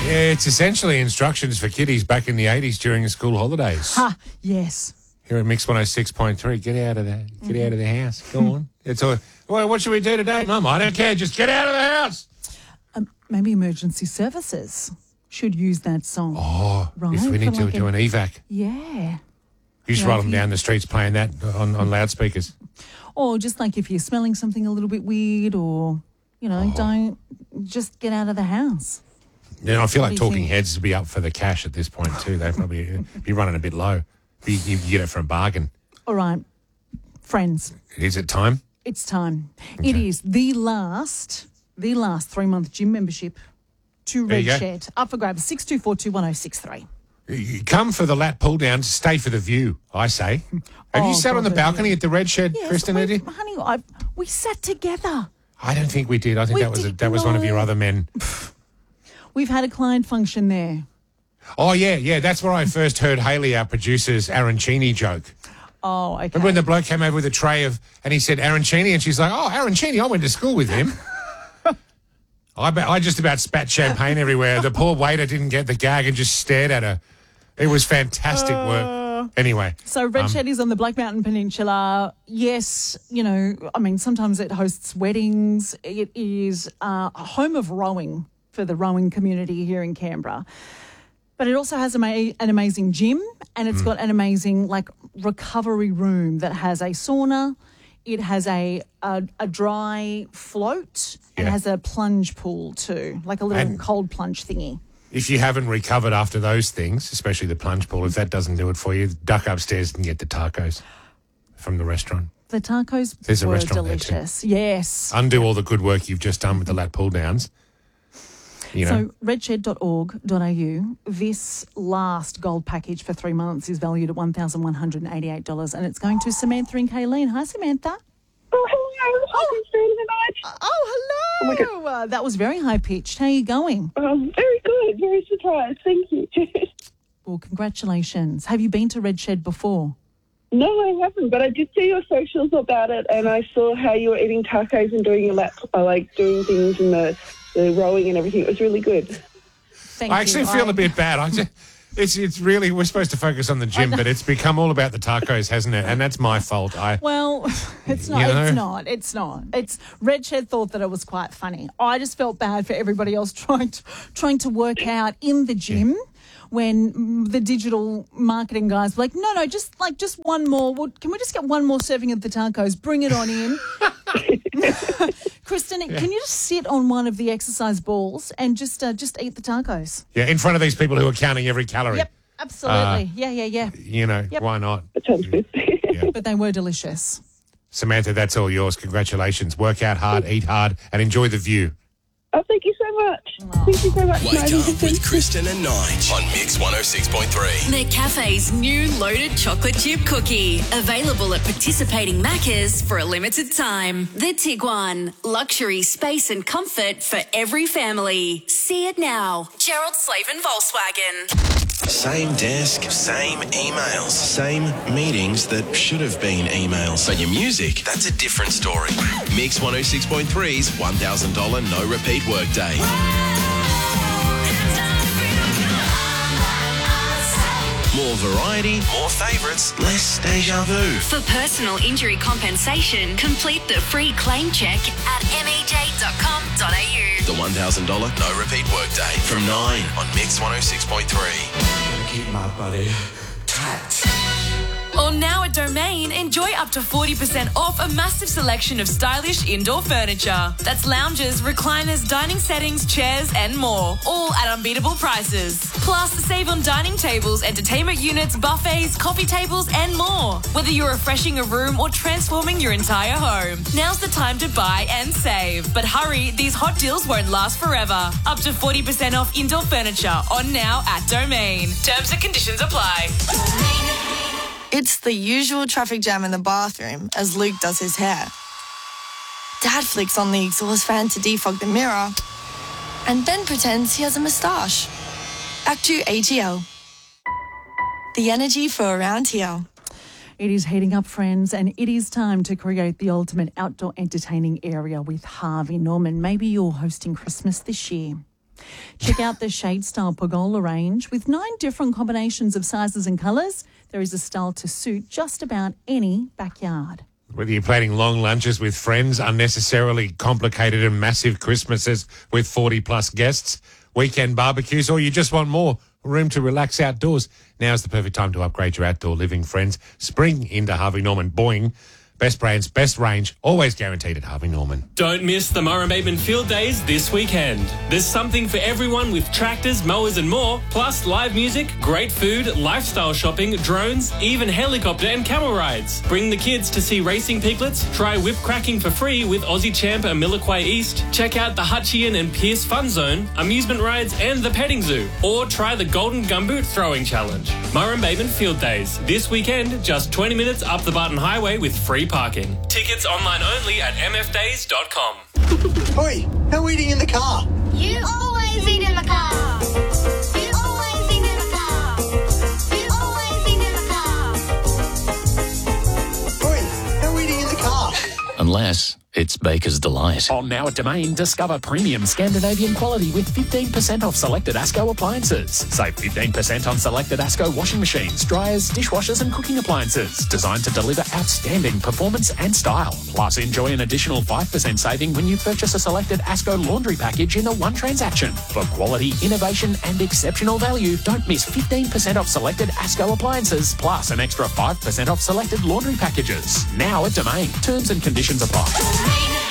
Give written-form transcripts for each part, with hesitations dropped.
Yeah, it's essentially instructions for kiddies back in the 80s during the school holidays. Ha, yes. Here at Mix 106.3, get out of the house. Go on. It's all. Well, what should we do today, Mum? I don't care. Just get out of the house. Maybe emergency services should use that song. Oh, right, if we need to do an evac. Yeah. You just ride them down the streets playing that on loudspeakers. Or just like if you're smelling something a little bit weird or, don't just get out of the house. Yeah, I feel like do you Talking think? Heads would be up for the cash at this point too. They'd probably be running a bit low. You get it for a bargain. All right, friends, Is it time? it's time. It is the last 3-month gym membership to There Red you go. Shed. Up for grabs, 62421063. You come for the lat pull down, stay for the view, I say. Have you sat God, on the the balcony view. at the Red Shed, Yes, Kristen? honey, we sat together. I don't think we did. I think We that was one of your no. other men. We've had a client function there. Oh, yeah. That's where I first heard Hayley, our producer's arancini joke. Oh, okay. Remember when the bloke came over with a tray and he said arancini, and she's like, oh, arancini, I went to school with him. I just about spat champagne everywhere. The poor waiter didn't get the gag and just stared at her. It was fantastic work. Anyway. So Red Shed is on the Black Mountain Peninsula. Yes, sometimes it hosts weddings. It is a home of rowing for the rowing community here in Canberra. But it also has an amazing gym, and it's got an amazing recovery room that has a sauna. It has a dry float and Yeah. has a plunge pool too, like a little cold plunge thingy. If you haven't recovered after those things, especially the plunge pool, if that doesn't do it for you, duck upstairs and get the tacos from the restaurant. The tacos There's a were restaurant there too. delicious. Yes. Undo all the good work you've just done with the lat pull downs. So redshed.org.au, this last gold package for 3 months is valued at $1,188, and it's going to Samantha and Kayleen. Hi, Samantha. Oh, hello. Happy Friday night. Oh, hello. That was very high-pitched. How are you going? Very good. Very surprised. Thank you. Well, congratulations. Have you been to Red Shed before? No, I haven't, but I did see your socials about it, and I saw how you were eating tacos and doing your doing things in the rowing and everything. It was really good. Thank you. I actually feel a bit bad. It's really, we're supposed to focus on the gym, but it's become all about the tacos, hasn't it? And that's my fault. Well, it's not. You know? It's not. It's Red Shed thought that it was quite funny. I just felt bad for everybody else trying to work out in the gym when the digital marketing guys were like, no, just one more. Well, can we just get one more serving of the tacos? Bring it on in. Kristen, can you just sit on one of the exercise balls and just eat the tacos? Yeah, in front of these people who are counting every calorie. Yep, absolutely. Yeah. Yep. Why not? That sounds good. But they were delicious. Samantha, that's all yours. Congratulations. Work out hard, eat hard, and enjoy the view. Oh, thank you so much. Thank you so much. Wake Maggie. up with Kristen and Nige on Mix 106.3. The cafe's new loaded chocolate chip cookie. Available at participating Maccas for a limited time. The Tiguan. Luxury, space and comfort for every family. See it now. Gerald Slavin Volkswagen. Same desk, same emails, same meetings that should have been emails. But your music, that's a different story. Mix 106.3's $1,000 no repeat workday. More variety, more favourites, less deja vu. For personal injury compensation, complete the free claim check at mej.com.au. The $1,000 no repeat workday from 9 on Mix 106.3. Keep my body tight. Or now at Domain, enjoy up to 40% off a massive selection of stylish indoor furniture. That's lounges, recliners, dining settings, chairs and more. All at unbeatable prices. Plus, save on dining tables, entertainment units, buffets, coffee tables and more. Whether you're refreshing a room or transforming your entire home. Now's the time to buy and save. But hurry, these hot deals won't last forever. Up to 40% off indoor furniture on now at Domain. Terms and conditions apply. It's the usual traffic jam in the bathroom as Luke does his hair. Dad flicks on the exhaust fan to defog the mirror and Ben pretends he has a moustache. Back to ATL. The energy for around here. It is heating up, friends, and it is time to create the ultimate outdoor entertaining area with Harvey Norman. Maybe you're hosting Christmas this year. Check out the Shade Style Pergola range. With 9 different combinations of sizes and colours, there is a style to suit just about any backyard. Whether you're planning long lunches with friends, unnecessarily complicated and massive Christmases with 40-plus guests, weekend barbecues, or you just want more room to relax outdoors, now's the perfect time to upgrade your outdoor living, friends. Spring into Harvey Norman. Boing. Best brands, best range, always guaranteed at Harvey Norman. Don't miss the Murray Bateman Field Days this weekend. There's something for everyone with tractors, mowers and more, plus live music, great food, lifestyle shopping, drones, even helicopter and camel rides. Bring the kids to see racing piglets, try whip cracking for free with Aussie Champ and Milwaukee East, check out the Hutchian and Pierce Fun Zone, amusement rides and the petting zoo, or try the Golden Gumboot Throwing Challenge. Murray Bateman Field Days this weekend, just 20 minutes up the Barton Highway with free parking. Tickets online only at mfdays.com. Oi, no eating in the car. You always eat in the car. You always eat in the car. You always eat in the car. Oi, no eating in the car. Unless it's Baker's Delight. On Now at Domain, discover premium Scandinavian quality with 15% off selected ASCO appliances. Save 15% on selected ASCO washing machines, dryers, dishwashers and cooking appliances. Designed to deliver outstanding performance and style. Plus, enjoy an additional 5% saving when you purchase a selected ASCO laundry package in a one transaction. For quality, innovation and exceptional value, don't miss 15% off selected ASCO appliances, plus an extra 5% off selected laundry packages. Now at Domain. Terms and conditions apply.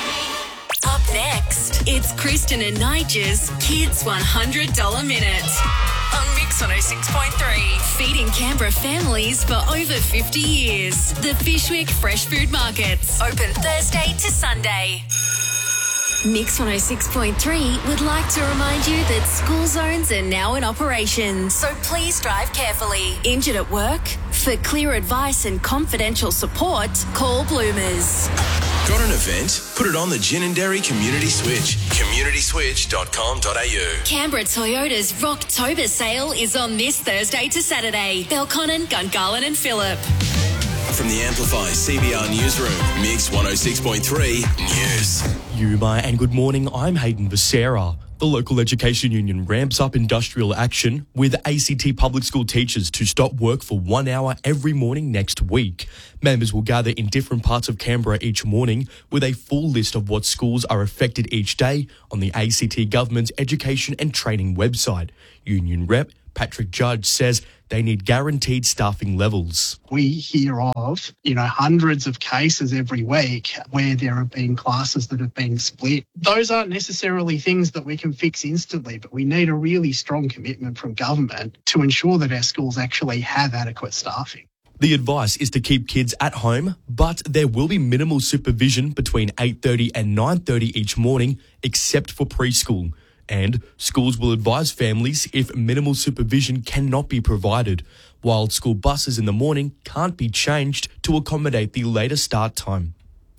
Up next, it's Kristen and Nigel's Kids $100 Minute on Mix 106.3. Feeding Canberra families for over 50 years. The Fishwick Fresh Food Markets, open Thursday to Sunday. Mix 106.3 would like to remind you that school zones are now in operation, so please drive carefully. Injured at work? For clear advice and confidential support, call Bloomers. Got an event? Put it on the Gin and Dairy Community Switch. communityswitch.com.au. Canberra Toyota's Rocktober sale is on this Thursday to Saturday. Belconnen, Gungahlin and Phillip. From the Amplify CBR Newsroom, Mix 106.3 News. Yuma and good morning, I'm Hayden Becerra. The local education union ramps up industrial action with ACT public school teachers to stop work for 1 hour every morning next week. Members will gather in different parts of Canberra each morning with a full list of what schools are affected each day on the ACT government's education and training website. Union rep Patrick Judge says they need guaranteed staffing levels. We hear of, hundreds of cases every week where there have been classes that have been split. Those aren't necessarily things that we can fix instantly, but we need a really strong commitment from government to ensure that our schools actually have adequate staffing. The advice is to keep kids at home, but there will be minimal supervision between 8:30 and 9:30 each morning, except for preschool. And schools will advise families if minimal supervision cannot be provided, while school buses in the morning can't be changed to accommodate the later start time.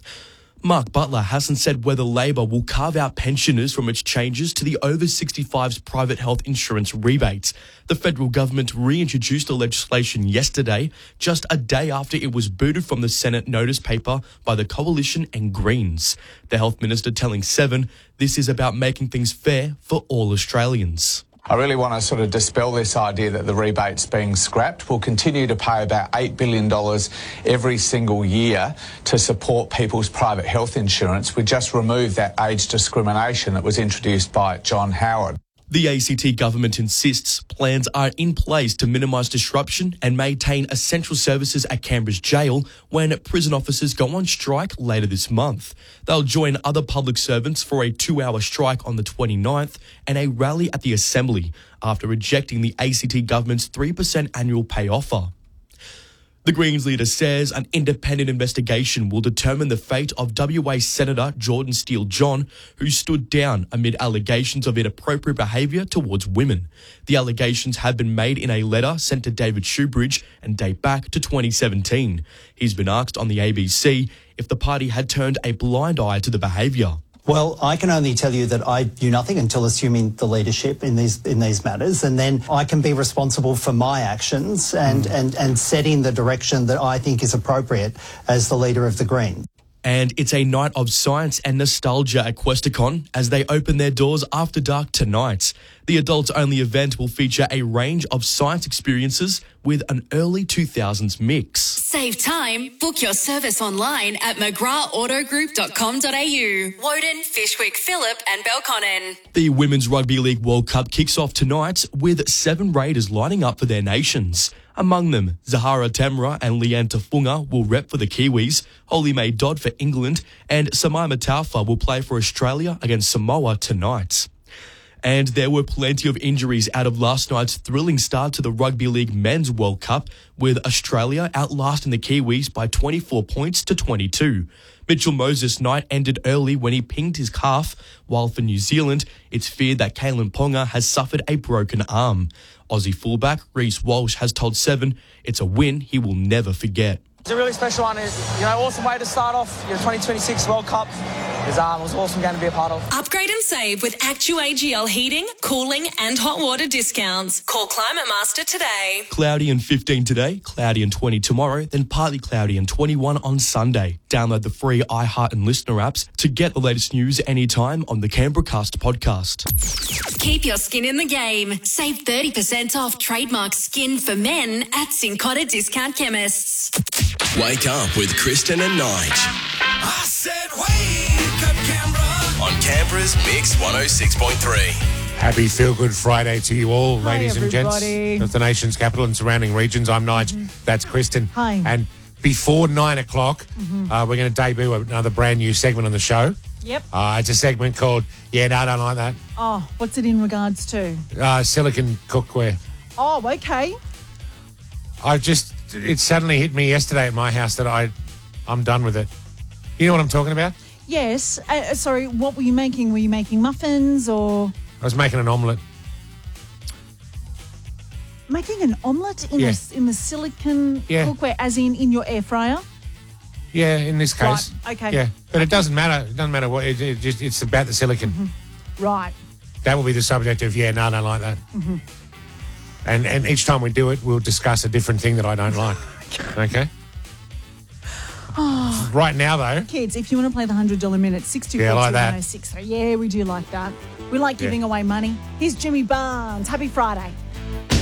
Mark Butler hasn't said whether Labor will carve out pensioners from its changes to the over 65s private health insurance rebates. The federal government reintroduced the legislation yesterday, just a day after it was booted from the Senate notice paper by the Coalition and Greens. The health minister telling Seven this is about making things fair for all Australians. I really want to sort of dispel this idea that the rebate's being scrapped. We'll continue to pay about $8 billion every single year to support people's private health insurance. We just removed that age discrimination that was introduced by John Howard. The ACT government insists plans are in place to minimise disruption and maintain essential services at Canberra's jail when prison officers go on strike later this month. They'll join other public servants for a 2-hour strike on the 29th and a rally at the Assembly after rejecting the ACT government's 3% annual pay offer. The Greens leader says an independent investigation will determine the fate of WA Senator Jordan Steele-John, who stood down amid allegations of inappropriate behaviour towards women. The allegations have been made in a letter sent to David Shoebridge and date back to 2017. He's been asked on the ABC if the party had turned a blind eye to the behaviour. Well, I can only tell you that I do nothing until assuming the leadership in these matters, and then I can be responsible for my actions and setting the direction that I think is appropriate as the leader of the Greens. And it's a night of science and nostalgia at Questacon as they open their doors after dark tonight. The adults-only event will feature a range of science experiences with an early 2000s mix. Save time. Book your service online at mcgrathautogroup.com.au. Woden, Fishwick, Phillip and Belconnen. The Women's Rugby League World Cup kicks off tonight with 7 Raiders lining up for their nations. Among them, Zahara Temra and Leanne Tafunga will rep for the Kiwis, Holly Mae Dodd for England, and Samaima Taufa will play for Australia against Samoa tonight. And there were plenty of injuries out of last night's thrilling start to the Rugby League Men's World Cup, with Australia outlasting the Kiwis by 24 points to 22. Mitchell Moses' night ended early when he pinged his calf, while for New Zealand, it's feared that Kalen Ponga has suffered a broken arm. Aussie fullback Reece Walsh has told Seven it's a win he will never forget. It's a really special one. Awesome way to start off your 2026 World Cup. It was an awesome game to be a part of. Upgrade and save with ActuAGL heating, cooling and hot water discounts. Call Climate Master today. Cloudy and 15 today, cloudy and 20 tomorrow, then partly cloudy and 21 on Sunday. Download the free iHeart and Listener apps to get the latest news anytime on the Canberra Cast podcast. Keep your skin in the game. Save 30% off trademark skin for men at Cincotta Discount Chemists. Wake up with Kristen and Nige. I said wake up, Canberra. On Canberra's Mix 106.3. Happy Feel Good Friday to you all, Hi, ladies and everybody. gents of the nation's capital and surrounding regions. I'm Nige. That's Kristen. Hi. And before 9 o'clock, we're going to debut another brand new segment on the show. Yep. It's a segment called I Don't Like That. Oh, what's it in regards to? Silicon cookware. Oh, okay. It suddenly hit me yesterday at my house that I'm done with it. You know what I'm talking about? Yes. Sorry, what were you making? Were you making muffins or? I was making an omelette. Making an omelette in, Yeah. in the silicon Yeah. cookware, as in your air fryer? Yeah, in this case. Right, okay. Yeah, but it doesn't matter. It doesn't matter what. It's about the silicon. Right. That will be the subject of I don't like that. And each time we do it, we'll discuss a different thing that I don't like. Okay? Oh. Right now, though. Kids, if you want to play the $100 minute, 624 Yeah, I like that. 2063. Yeah, we do like that. We like giving away money. Here's Jimmy Barnes. Happy Friday.